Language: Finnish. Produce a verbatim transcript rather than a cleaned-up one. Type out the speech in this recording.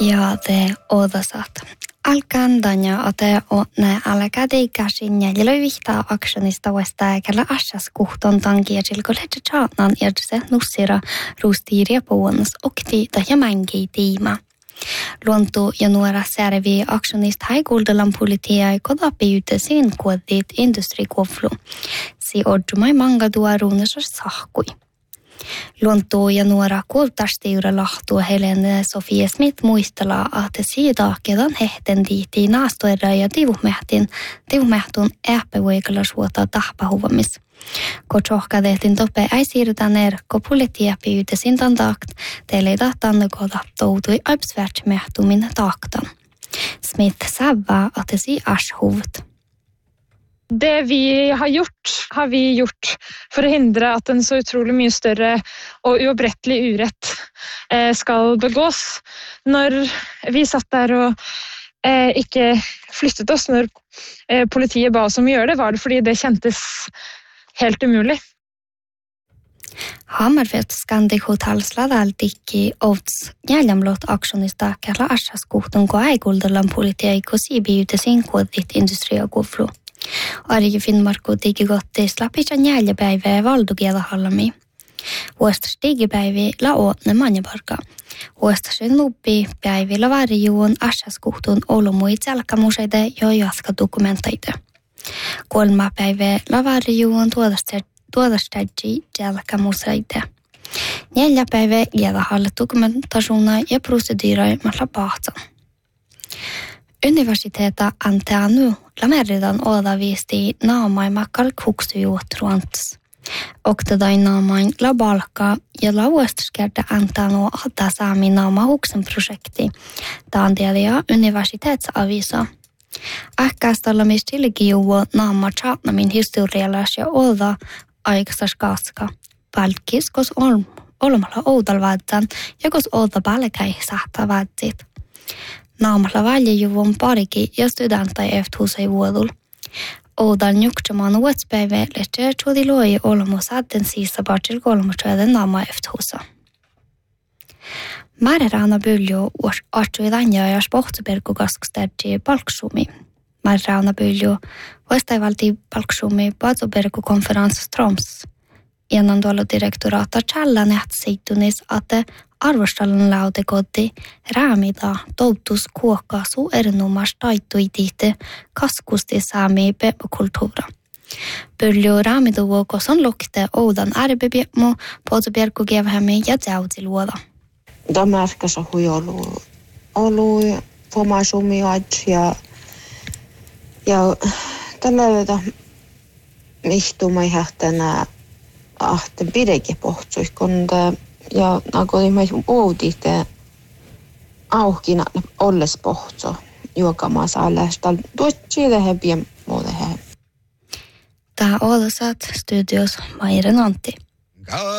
Ja te odasat. Alkan danja ote ne alkaa teikäsin ja löydä aktionista vasta kellä asas kuhton tankia silko lehti chaatnan irse nussira rustiiria puolus okti ja mänki tiima. Luonto ja nuora servi aktionista haikuuldelan politia ja kodapiyte sin kuodit industrikoflu. Si odjumai manga tuoruunessa sahkui. Luonto ja nuora kuultastiura lahtuu Helene Sofia Smith muistella, että siitä kedan hehten tiitii naastoira ja tivumähtin, tivumähtun äppävoikalla suota tahpahuvamis. Kun tjohka tehtiin tope ei siirrytään er, kun politia pyytä sintan takt, teille ei tahtanne koda toutui absvärtsmähtumin taktan. Smith sävää, että si ashuvt. Det vi har gjort, har vi gjort för att hindra att en så otroligt mycket större och oavbrättlig urett eh, ska begås. När vi satt där och eh, inte flyttet oss när eh, politiet bad oss om att göra det, var det fordi det kändes helt umuligt. Hammerfest Scandic Hotelsla aldikki outs jäljemlot aktionista kalla asaskuhtun ko aikuldelan politia kosi biute sin kuodit industria kuflu. Arji Finnmarku digigotti slapitsa njäljepäivää valdukielahallami. Vuostas digipäivi la ootne manjaparka. Vuostasen luppi päivi la varjuun asaskuhtun olomuit selkämuseide jo jatka dokumenteite. Kolma päivä la varjuun tuodastädji selkämuseide. Neljä päivä kielahalle dokumentationer ja procedurer matla pahtan. Universiteeta antaa nu lämeridan odavisti naamaima kalkuksujuotruants. Oktadain naamain la balka ja la vuostaskerta antaa nuo ahtaa saami naama huksen projekti. Taantialia universiteetsavisa. Ähkästalla mistilläkin juo naama chatnamin historiallas ja oda aiksas kaska. Palkis kos ol, olmalla oudalvaatsan ja kos oda palkai sahta vaatsit. Naamalla väljejuvun parikin ja studentai efthusei vuodul. Oudal njuktamaan uotspäivä lehtiä tuodi luoji olmo saatten siissa partil kolmotöiden naama efthusa. Määrärana bylju artui lanja ja sportbergu kaskstärti palksumi. Määrärana bylju vastaivalti palksumi patsobergu konferens Troms. Innan tuolla direktorata challa nähtseittunis, että arvostelun lautekotti räämida toutus kuokkasu erinomas taittui tihti kaskusti saami kulttuura. Pylju räämidu vuokos on lukte oudan ärbebiemu potsobjerku kevhämi ja täyti luoda. Damaskas hui olu olu pomasumi ja ja tällä mihtumai hähtänä ahten pideke pohtsuikonda ja nakoimme uutiste auhkina olles pohtso juokamaa saallasta tuotsiile he pien muuta he. Tää olasat studios Mairen Antti.